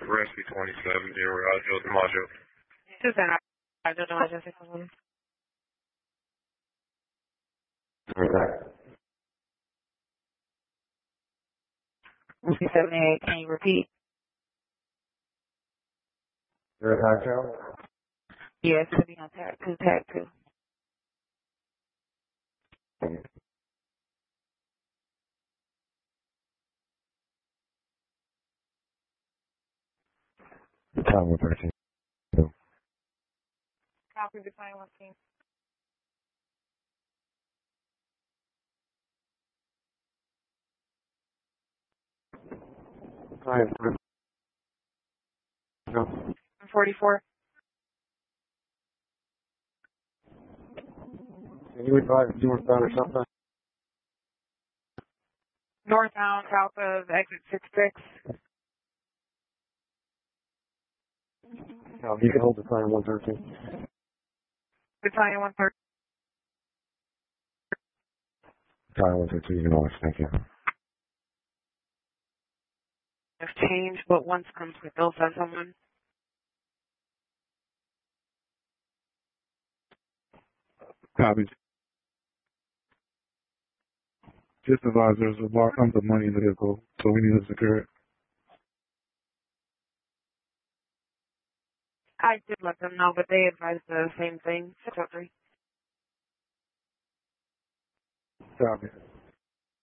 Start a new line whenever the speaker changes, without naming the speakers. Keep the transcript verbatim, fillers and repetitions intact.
Rescue twenty-seven, zero, Roger, Demaggio.
Susanna, Roger, Demaggio, six one one. Whiskey seventy-eight, can you repeat?
Zero, Roger.
Yes, it'll be on tag two, tag two.
Time one thirteen.
Copy the time one team.
Time
forty-four.
Can you advise northbound or something?
Northbound, south of exit six six.
No, you can hold the time one thirteen.
Battalion one thirty.
Time one thirteen, you can always, thank you.
Have changed, but once comes with those on someone.
Copy. Just advise there's a large sum of money in the vehicle, so we need to secure it.
I did let them know, but they advised the same thing. six oh three.
Copy.